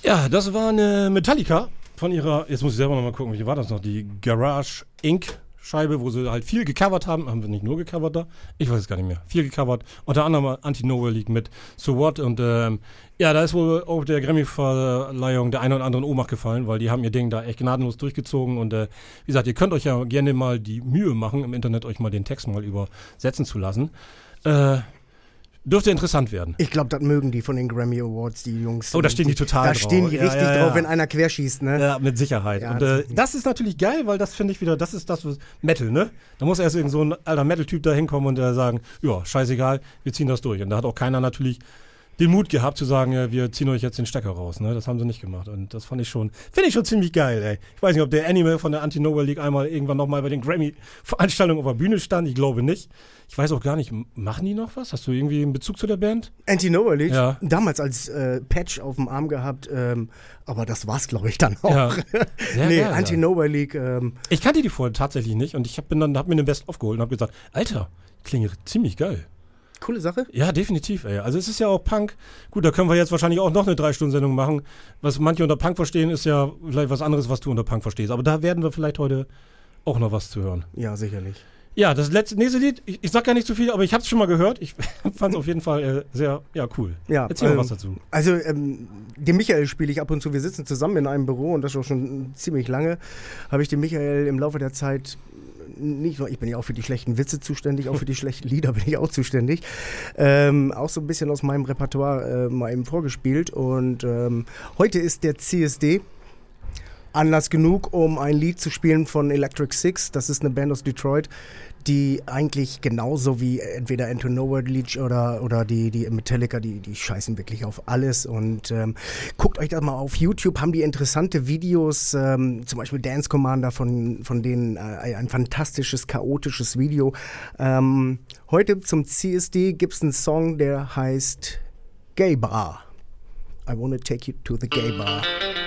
Ja, das war eine Metallica von ihrer, jetzt muss ich selber nochmal gucken, wie war das noch, die Garage Inc. Scheibe, wo sie halt viel gecovert haben wir nicht nur gecovert da, ich weiß es gar nicht mehr, viel gecovert, unter anderem Anti-Nowhere League mit So What und ja, da ist wohl auf der Grammy-Verleihung der einen oder anderen Ohnmacht gefallen, weil die haben ihr Ding da echt gnadenlos durchgezogen und wie gesagt, ihr könnt euch ja gerne mal die Mühe machen, im Internet euch mal den Text mal übersetzen zu lassen. Dürfte interessant werden. Ich glaube, das mögen die von den Grammy Awards, die Jungs. Oh, da stehen die total drauf. Da stehen die richtig drauf, wenn einer querschießt, ne? Ja, mit Sicherheit. Ja, und das ist natürlich geil, weil das finde ich wieder, das ist das Metal, ne? Da muss erst irgend so ein alter Metal-Typ da hinkommen und sagen, ja, scheißegal, wir ziehen das durch. Und da hat auch keiner natürlich den Mut gehabt zu sagen, ja, wir ziehen euch jetzt den Stecker raus, ne? Das haben sie nicht gemacht. Und das finde ich schon ziemlich geil, ey. Ich weiß nicht, ob der Animal von der Anti-Nowhere League einmal irgendwann nochmal bei den Grammy-Veranstaltungen auf der Bühne stand. Ich glaube nicht. Ich weiß auch gar nicht, machen die noch was? Hast du irgendwie einen Bezug zu der Band? Anti-Nowhere League? Ja. Damals als Patch auf dem Arm gehabt, aber das war's, glaube ich, dann auch. Ja. Nee, Anti-Nowhere League. Ich kannte die vorher tatsächlich nicht und ich hab mir eine Best-of geholt und habe gesagt, Alter, klingt ziemlich geil. Coole Sache? Ja, definitiv, ey. Also es ist ja auch Punk. Gut, da können wir jetzt wahrscheinlich auch noch eine 3-Stunden-Sendung machen. Was manche unter Punk verstehen, ist ja vielleicht was anderes, was du unter Punk verstehst. Aber da werden wir vielleicht heute auch noch was zu hören. Ja, sicherlich. Ja, das nächste Lied, ich sag gar nicht zu viel, aber ich hab's schon mal gehört. Ich fand's auf jeden Fall sehr, cool. Ja, erzähl mal was dazu. Also, den Michael spiele ich ab und zu. Wir sitzen zusammen in einem Büro und das auch schon ziemlich lange. Habe ich den Michael im Laufe der Zeit nicht nur, ich bin ja auch für die schlechten Witze zuständig, auch für die schlechten Lieder bin ich auch zuständig. Auch so ein bisschen aus meinem Repertoire mal eben vorgespielt. Und heute ist der CSD Anlass genug, um ein Lied zu spielen von Electric Six. Das ist eine Band aus Detroit, die eigentlich genauso wie entweder Anti-Nowhere League oder die Metallica, die scheißen wirklich auf alles. Und guckt euch das mal auf YouTube, haben die interessante Videos, zum Beispiel Dance Commander, von denen ein fantastisches, chaotisches Video. Heute zum CSD gibt es einen Song, der heißt Gay Bar. I wanna take you to the gay bar.